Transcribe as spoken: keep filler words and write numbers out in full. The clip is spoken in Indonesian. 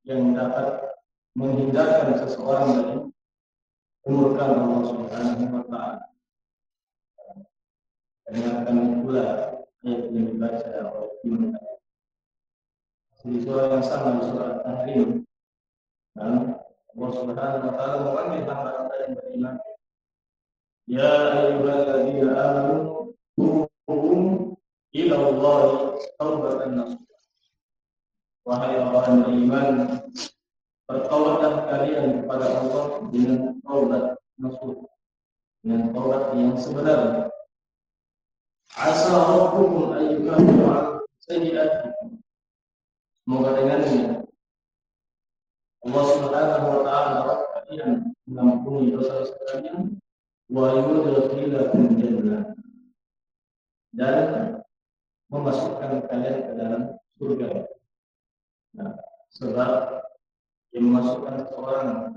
yang dapat menghindarkan seseorang dari kemurkaan Allah Subhanahu wa taala. Dengarkan pula ayat yang dibaca oleh Imam di surah yang sama, di surah At-Tahrim. Dan Allah Subhanahu wa taala memanggil hamba-hamba yang beriman, ya ayyuhalladzina amanu tubu ila Allahi taubatan nasuha. Wahai orang beriman, bertaubatlah kalian kepada Allah dengan taubat nasuha, dengan taubat yang sebenarnya. Asa rabbukum ayyukaffira ankum sayyi'atikum. Semoga dengannya Allah Subhanahu wa taala dapat kalian mengampuni dosa-dosa kalian, wa yudkhilakum jannah, dan memasukkan kalian ke dalam surga. Nah, sebab yang memasukkan seorang